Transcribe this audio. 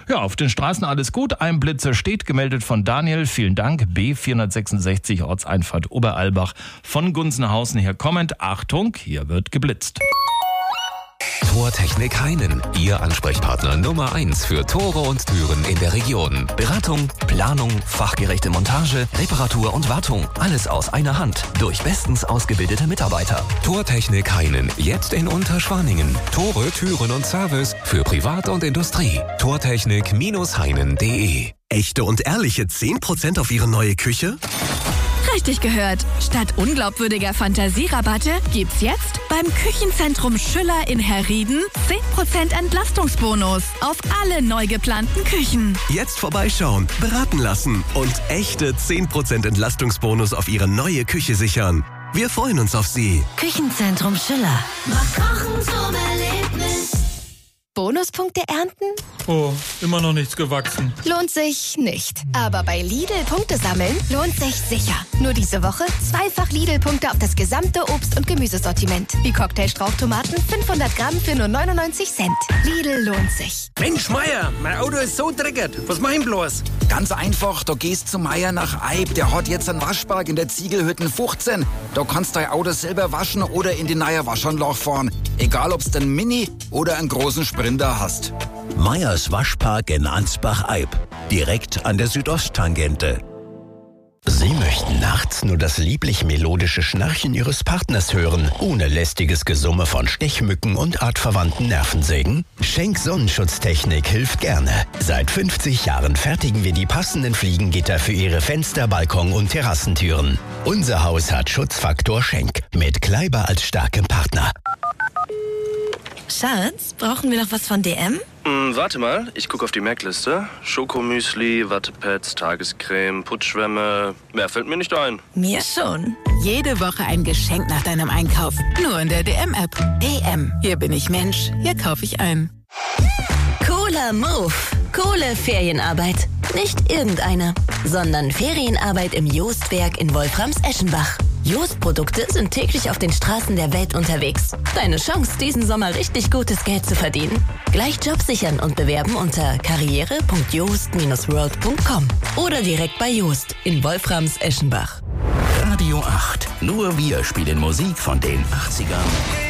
Ja, auf den Straßen alles gut. Ein Blitzer steht, gemeldet von Daniel. Vielen Dank. B466 Ortseinfahrt Oberalbach von Gunzenhausen her kommend. Achtung, hier wird geblitzt. Tortechnik Heinen, Ihr Ansprechpartner Nummer 1 für Tore und Türen in der Region. Beratung, Planung, fachgerechte Montage, Reparatur und Wartung. Alles aus einer Hand durch bestens ausgebildete Mitarbeiter. Tortechnik Heinen, jetzt in Unterschwaningen. Tore, Türen und Service für Privat und Industrie. Tortechnik-heinen.de. Echte und ehrliche 10% auf Ihre neue Küche? Richtig gehört. Statt unglaubwürdiger Fantasierabatte gibt's jetzt beim Küchenzentrum Schüller in Herrieden 10% Entlastungsbonus auf alle neu geplanten Küchen. Jetzt vorbeischauen, beraten lassen und echte 10% Entlastungsbonus auf Ihre neue Küche sichern. Wir freuen uns auf Sie. Küchenzentrum Schüller. Macht Kochen zum Erlebnis. Bonuspunkte ernten? Oh, immer noch nichts gewachsen. Lohnt sich nicht. Aber bei Lidl Punkte sammeln lohnt sich sicher. Nur diese Woche 2-fach Lidl-Punkte auf das gesamte Obst- und Gemüsesortiment. Wie Cocktailstrauchtomaten 500 Gramm für nur 99 Cent. Lidl lohnt sich. Mensch, Meier, mein Auto ist so dreckig. Was mach ich bloß? Ganz einfach, da gehst zu Meier nach Eib. Der hat jetzt einen Waschpark in der Ziegelhütten 15. Da kannst du dein Auto selber waschen oder in die neue Waschanlage fahren. Egal, ob's den Mini oder einen großen Sprinter hast. Meyers Waschpark in Ansbach-Eib, direkt an der Südosttangente. Sie möchten nachts nur das lieblich-melodische Schnarchen Ihres Partners hören, ohne lästiges Gesumme von Stechmücken und artverwandten Nervensägen? Schenk Sonnenschutztechnik hilft gerne. Seit 50 Jahren fertigen wir die passenden Fliegengitter für Ihre Fenster, Balkon und Terrassentüren. Unser Haus hat Schutzfaktor Schenk mit Kleiber als starkem Partner. Schatz, brauchen wir noch was von DM? Warte mal, ich gucke auf die Merkliste. Schokomüsli, Wattepads, Tagescreme, Putzschwämme. Mehr fällt mir nicht ein. Mir schon. Jede Woche ein Geschenk nach deinem Einkauf. Nur in der DM-App. DM. Hier bin ich Mensch. Hier kaufe ich ein. Cooler Move. Coole Ferienarbeit. Nicht irgendeine, sondern Ferienarbeit im Joostwerk in Wolframs-Eschenbach. Jost-Produkte sind täglich auf den Straßen der Welt unterwegs. Deine Chance, diesen Sommer richtig gutes Geld zu verdienen. Gleich Job sichern und bewerben unter karriere.joost-world.com oder direkt bei Joost in Wolframs-Eschenbach. Radio 8. Nur wir spielen Musik von den 80ern.